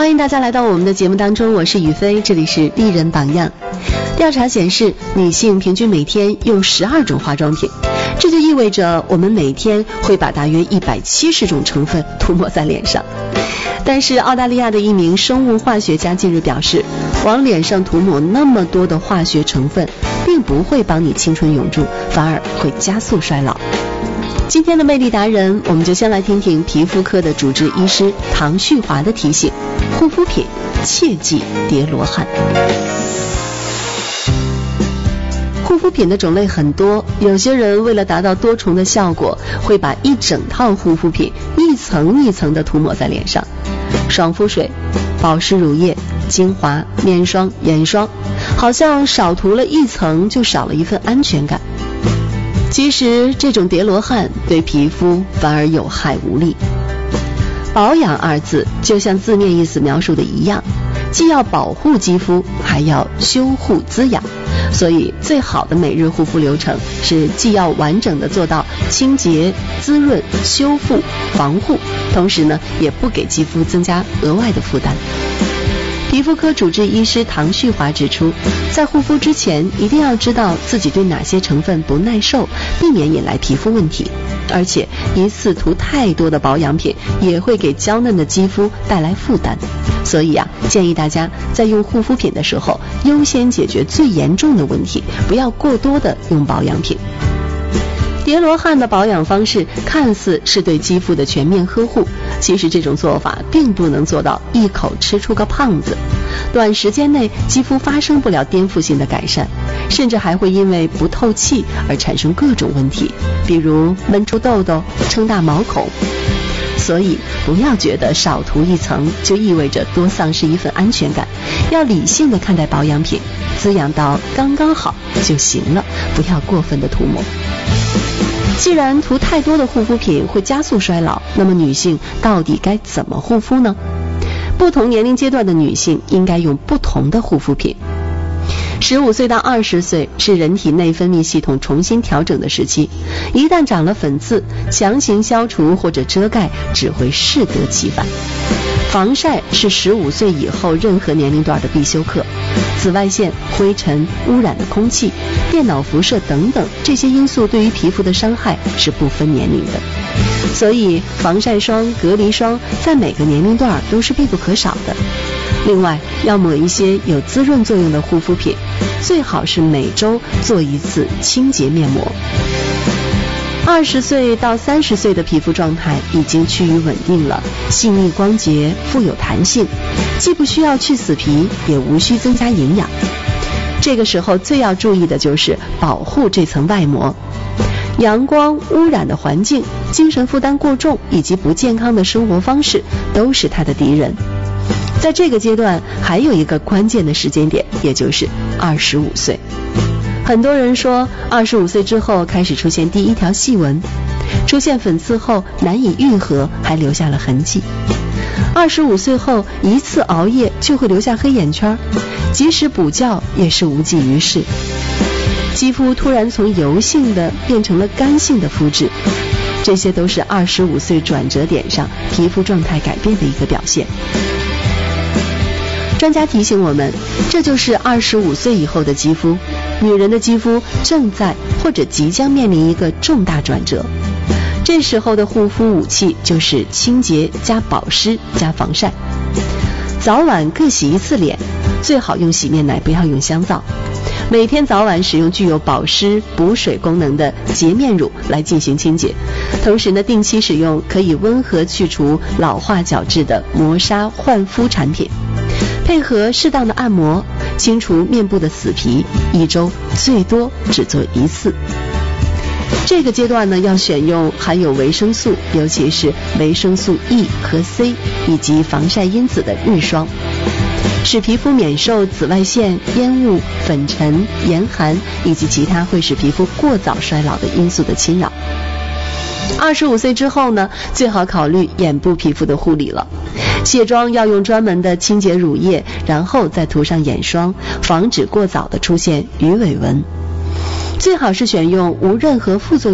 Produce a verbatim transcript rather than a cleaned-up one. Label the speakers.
Speaker 1: 欢迎大家来到我们的节目当中，我是雨飞，这里是丽人榜样。调查显示，女性平均每天用十二种化妆品，这就意味着我们每天会把大约一百七十种成分涂抹在脸上。但是澳大利亚的一名生物化学家近日表示，往脸上涂抹那么多的化学成分，并不会帮你青春永驻，反而会加速衰老。今天的魅力达人，我们就先来听听皮肤科的主治医师唐旭华的提醒：护肤品切忌叠罗汉。护肤品的种类很多，有些人为了达到多重的效果，会把一整套护肤品一层一层的涂抹在脸上。爽肤水、保湿乳液、精华、面霜、眼霜，好像少涂了一层就少了一份安全感。其实这种叠罗汉对皮肤反而有害无利。保养二字就像字面意思描述的一样，既要保护肌肤，还要修护滋养。所以最好的每日护肤流程是既要完整的做到清洁、滋润、修复、防护，同时呢也不给肌肤增加额外的负担。皮肤科主治医师唐旭华指出，在护肤之前一定要知道自己对哪些成分不耐受，避免引来皮肤问题。而且一次涂太多的保养品也会给娇嫩的肌肤带来负担。所以啊，建议大家在用护肤品的时候，优先解决最严重的问题，不要过多的用保养品。叠罗汉的保养方式看似是对肌肤的全面呵护，其实这种做法并不能做到一口吃出个胖子。短时间内肌肤发生不了颠覆性的改善，甚至还会因为不透气而产生各种问题，比如闷出痘痘、撑大毛孔。所以不要觉得少涂一层就意味着多丧失一份安全感，要理性的看待保养品，滋养到刚刚好就行了，不要过分的涂抹。既然涂太多的护肤品会加速衰老，那么女性到底该怎么护肤呢？不同年龄阶段的女性应该用不同的护肤品。十五岁到二十岁是人体内分泌系统重新调整的时期，一旦长了粉刺，强行消除或者遮盖只会适得其反。防晒是十五岁以后任何年龄段的必修课，紫外线、灰尘、污染的空气、电脑辐射等等，这些因素对于皮肤的伤害是不分年龄的。所以防晒霜、隔离霜在每个年龄段都是必不可少的。另外要抹一些有滋润作用的护肤品，最好是每周做一次清洁面膜。二十岁到三十岁的皮肤状态已经趋于稳定了，细腻光洁，富有弹性，既不需要去死皮，也无需增加营养。这个时候最要注意的就是保护这层外膜。阳光、污染的环境、精神负担过重以及不健康的生活方式都是它的敌人。在这个阶段还有一个关键的时间点，也就是二十五岁。很多人说二十五岁之后开始出现第一条细纹，出现粉刺后难以愈合，还留下了痕迹。二十五岁后一次熬夜就会留下黑眼圈，即使补觉也是无济于事。肌肤突然从油性的变成了干性的肤质，这些都是二十五岁转折点上皮肤状态改变的一个表现。专家提醒我们，这就是二十五岁以后的肌肤，女人的肌肤正在或者即将面临一个重大转折。这时候的护肤武器就是清洁加保湿加防晒。早晚各洗一次脸，最好用洗面奶，不要用香皂。每天早晚使用具有保湿补水功能的洁面乳来进行清洁，同时呢，定期使用可以温和去除老化角质的磨砂焕肤产品，配合适当的按摩，清除面部的死皮，一周最多只做一次。这个阶段呢，要选用含有维生素，尤其是维生素 E 和 C 以及防晒因子的日霜，使皮肤免受紫外线、烟雾、粉尘、严寒以及其他会使皮肤过早衰老的因素的侵扰。二十五岁之后呢，最好考虑眼部皮肤的护理了。卸妆要用专门的清洁乳液，然后再涂上眼霜，防止过早的出现鱼尾纹。最好是选用无任何副作用